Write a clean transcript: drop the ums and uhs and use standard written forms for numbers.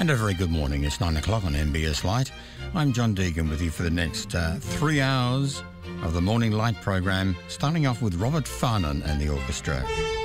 And a very good morning. It's 9 o'clock on MBS Light. I'm John Deegan with you for the next 3 hours of the Morning Light program, starting off with Robert Farnon and the orchestra.